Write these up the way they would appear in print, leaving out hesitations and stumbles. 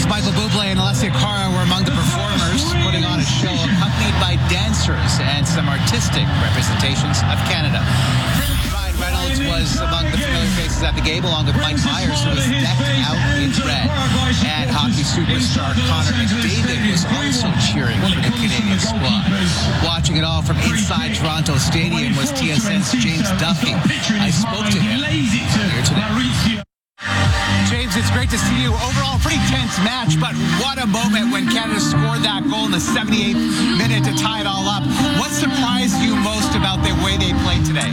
Michael Bublé and Alessia Cara were among the performers putting on a show accompanied by dancers and some artistic representations of Canada. Ryan Reynolds was among the familiar faces at the game, along with Mike Myers, who was decked out in red. And hockey superstar Connor McDavid was also cheering for the Canadian squad. Watching it all from inside Toronto Stadium was TSN's James Duffy. I spoke to him here today. James, it's great to see you. Overall, pretty tense match, but what a moment when Canada scored that goal in the 78th minute to tie it all up. What surprised you most about the way they played today?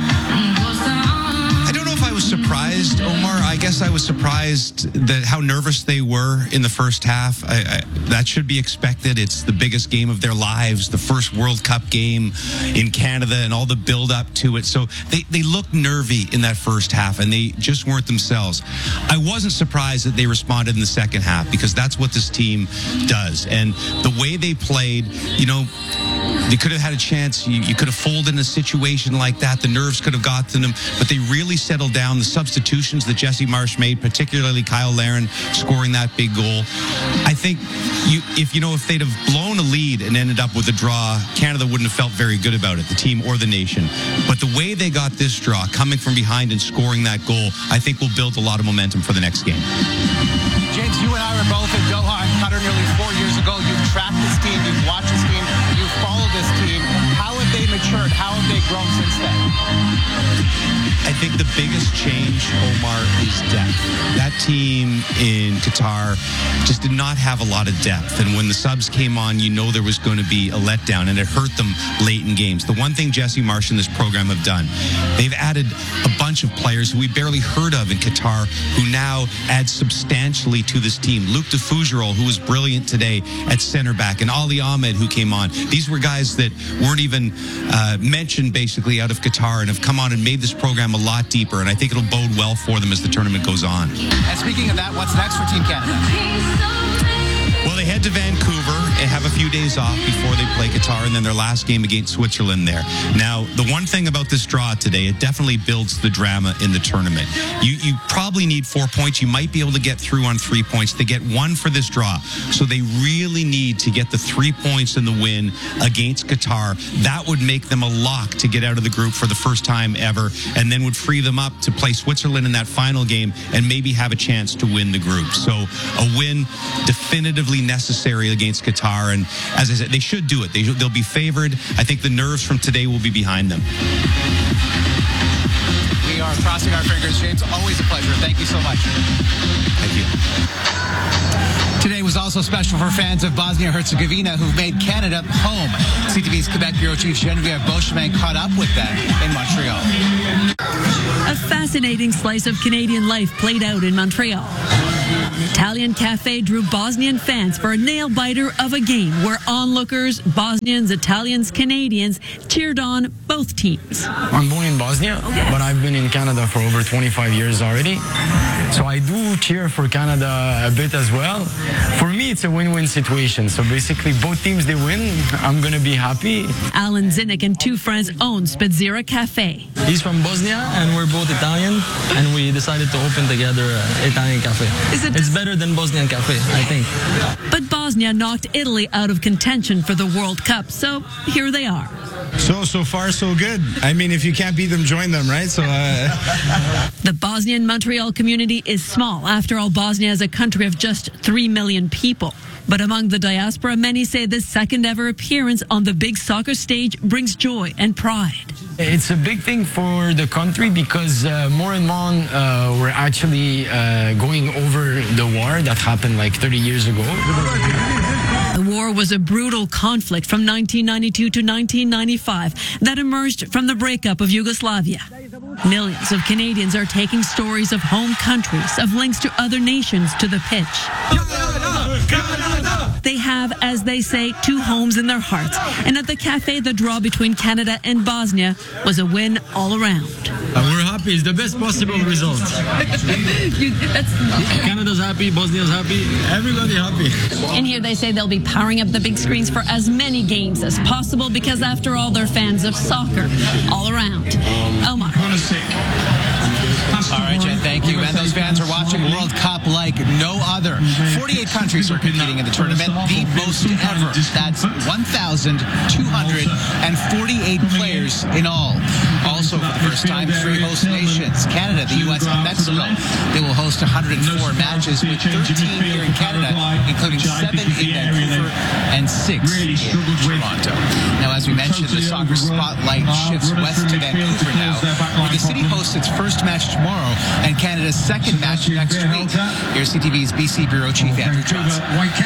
I don't know if I was surprised, Omar. I guess I was surprised that how nervous they were in the first half. That should be expected. It's the biggest game of their lives, the first World Cup game in Canada, and all the build-up to it. So they looked nervy in that first half, and they just weren't themselves. I wasn't surprised that they responded in the second half, because that's what this team does. And the way they played, you know, they could have had a chance. You could have folded in a situation like that. The nerves could have got to them, but they really settled down. The substitutions that Jesse Marsh made, particularly Kyle Larin scoring that big goal. I think if they'd have blown a lead and ended up with a draw, Canada wouldn't have felt very good about it, the team or the nation. But the way they got this draw, coming from behind and scoring that goal, I think will build a lot of momentum for the next game. James, you and I were both in Doha and Qatar nearly 4 years ago. You've tracked this team, you've watched this team, you've followed this team. How have they matured? How have they grown since then? I think the biggest change, Omar, is depth. That team in Qatar just did not have a lot of depth. And when the subs came on, you know there was going to be a letdown, and it hurt them late in games. The one thing Jesse Marsh and this program have done, they've added a bunch of players who we barely heard of in Qatar, who now add substantially to this team. Luke de Fougerolles, who was brilliant today at center back, and Ali Ahmed, who came on. These were guys that weren't even mentioned, basically, out of Qatar, and have come on and made this program a lot deeper, and I think it'll bode well for them as the tournament goes on. And speaking of that, what's next for Team Canada? Well, they head to Vancouver and have a few days off before they play Qatar, and then their last game against Switzerland there. Now, the one thing about this draw today, it definitely builds the drama in the tournament. You probably need 4 points. You might be able to get through on 3 points. They get one for this draw. So they really need to get the 3 points in the win against Qatar. That would make them a lock to get out of the group for the first time ever, and then would free them up to play Switzerland in that final game and maybe have a chance to win the group. So a win definitively necessary against Qatar, and as I said, they should do it. They'll be favored. I think the nerves from today will be behind them. We are crossing our fingers, James. Always a pleasure. Thank you so much. Thank you. Today was also special for fans of Bosnia-Herzegovina who've made Canada home. CTV's Quebec Bureau Chief Geneviève Beauchemin caught up with them in Montreal. A fascinating slice of Canadian life played out in Montreal. Italian Cafe drew Bosnian fans for a nail-biter of a game where onlookers, Bosnians, Italians, Canadians, cheered on both teams. I'm born in Bosnia, but I've been in Canada for over 25 years already. So I do cheer for Canada a bit as well. For me, it's a win-win situation. So basically, both teams, they win. I'm going to be happy. Alan Zinnick and two friends own Spezira Cafe. He's from Bosnia, and we're both Italian, and we decided to open together an Italian cafe. It's better than Bosnian cafe, I think. But Bosnia knocked Italy out of contention for the World Cup, so here they are. So far, so good. I mean, if you can't beat them, join them, right? So. The Bosnian Montreal community is small. After all, Bosnia is a country of just 3 million people. But among the diaspora, many say this second ever appearance on the big soccer stage brings joy and pride. It's a big thing for the country because more and more we're actually going over the war that happened like 30 years ago. The war was a brutal conflict from 1992 to 1995 that emerged from the breakup of Yugoslavia. Millions of Canadians are taking stories of home countries, of links to other nations to the pitch. They have, as they say, two homes in their hearts. And at the cafe, the draw between Canada and Bosnia was a win all around. We're happy. It's the best possible result. Canada's happy, Bosnia's happy, everybody happy. And here they say they'll be powering up the big screens for as many games as possible because, after all, they're fans of soccer all around. Omar. All right, Jen, thank you. And those fans are watching World Cup like no other. 48 countries are competing in the tournament, the most ever. That's 1,248 players in all. Also, for the first time, 3 host nations, Canada, the U.S., and Mexico. They will host 104 matches with 13 here in Canada, including 7 in Vancouver and 6 in Toronto. Now, as we mentioned, the soccer spotlight shifts west to Vancouver now, where the city hosts its first match tomorrow and Canada's second match next week. Here's CTV's BC Bureau Chief Andrew Johnson.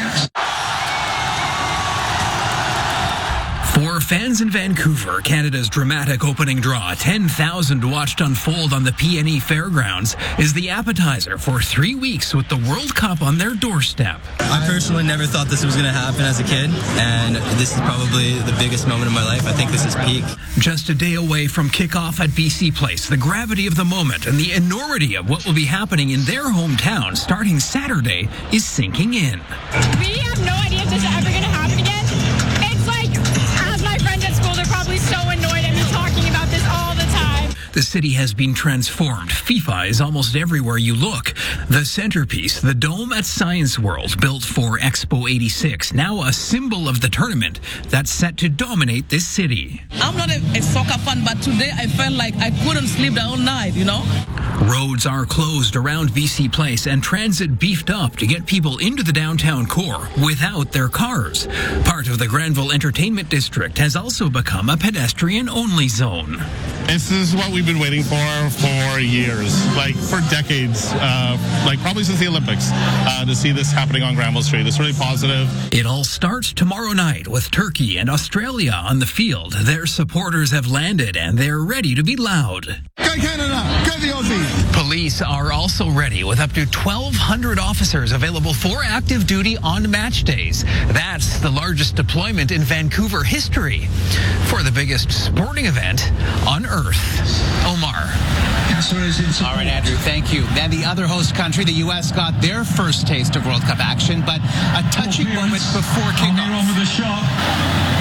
For fans in Vancouver, Canada's dramatic opening draw, 10,000 watched unfold on the PNE Fairgrounds, is the appetizer for 3 weeks with the World Cup on their doorstep. I personally never thought this was going to happen as a kid, and this is probably the biggest moment of my life. I think this is peak. Just a day away from kickoff at BC Place, the gravity of the moment and the enormity of what will be happening in their hometown starting Saturday is sinking in. We have no idea if this is ever going to happen again. It's like, as my friends at school, they're probably so annoyed at me talking about this all the time. The city has been transformed. FIFA is almost everywhere you look. The centerpiece, the dome at Science World, built for Expo 86, now a symbol of the tournament that's set to dominate this city. I'm not a soccer fan, but today I felt like I couldn't sleep the whole night, you know? Roads are closed around BC Place and transit beefed up to get people into the downtown core without their cars. Part of the Granville Entertainment District has also become a pedestrian-only zone. This is what we've been waiting for years, like for decades, like probably since the Olympics, to see this happening on Granville Street. It's really positive. It all starts tomorrow night with Turkey and Australia on the field. Their supporters have landed and they're ready to be loud. Go Canada! Go the Aussies! Police are also ready with up to 1,200 officers available for active duty on match days. That's the largest deployment in Vancouver history for the biggest sporting event on Earth. Omar. All right, Andrew, thank you. And the other host country, the U.S., got their first taste of World Cup action, but a touching moment before kickoff.